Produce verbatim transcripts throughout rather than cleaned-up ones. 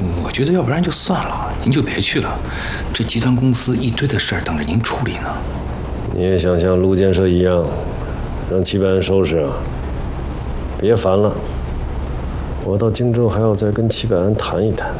我觉得要不然就算了，您就别去了。这集团公司一堆的事儿等着您处理呢。 你也想像陆建设一样，让齐白安收拾啊？别烦了，我到荆州还要再跟齐百安谈一谈，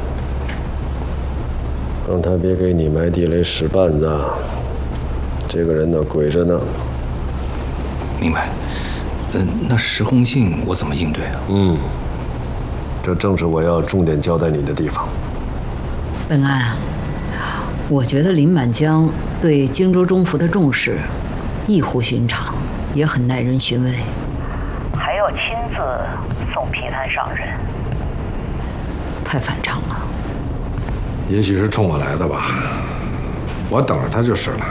让他别给你埋地雷使绊子。这个人呢，鬼着呢。 明白。嗯，那石红杏我怎么应对啊？ 嗯，这正是我要重点交代你的地方。 本安，我觉得林满江对荆州中府的重视异乎寻常，也很耐人寻味。还要亲自送皮探上任，太反常了。 也许是冲我来的吧，我等着他就是了。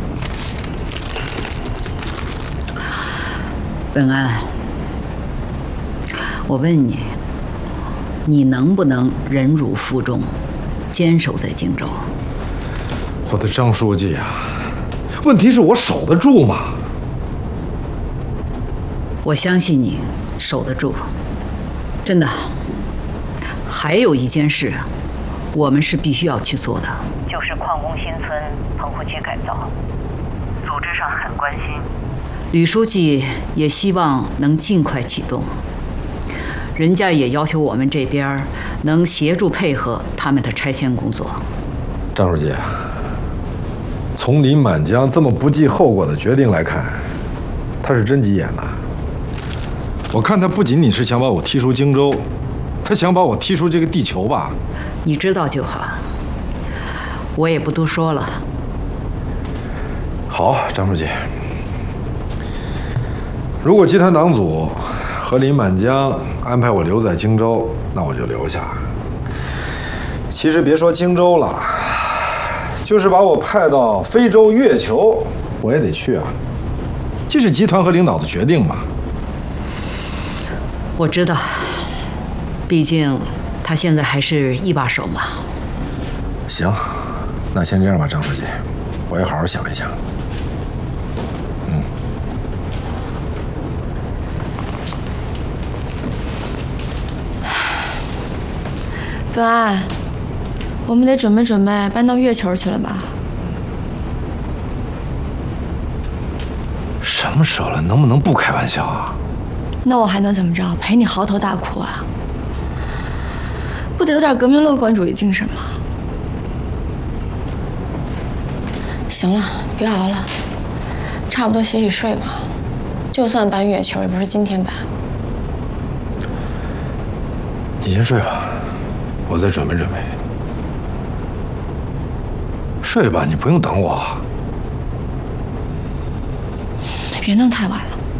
本安，我问你，你能不能忍辱负重，坚守在荆州？ 我的张书记啊，问题是我守得住吗？ 我相信你守得住，真的。还有一件事，我们是必须要去做的，就是矿工新村棚户区改造，组织上很关心。吕书记也希望能尽快启动，人家也要求我们这边能协助配合他们的拆迁工作。 张书记，从林满江这么不计后果的决定来看，他是真急眼了。我看他不仅仅是想把我踢出荆州，他想把我踢出这个地球吧。 你知道就好，我也不多说了。 好，张书记，如果集团党组和林满江安排我留在荆州，那我就留下。其实别说荆州了，就是把我派到非洲、月球，我也得去啊。这是集团和领导的决定嘛。 我知道，毕竟他现在还是一把手嘛。 行，那先这样吧，张书记，我也好好想一想。嗯。 本安，我们得准备准备搬到月球去了吧？ 什么时候了？能不能不开玩笑啊？ 那我还能怎么着？陪你嚎啕大哭啊？不得有点革命乐观主义精神吗？行了，别熬了，差不多洗洗睡吧。就算搬月球，也不是今天搬。 你先睡吧，我再准备准备。睡吧，你不用等我。 别弄太晚了。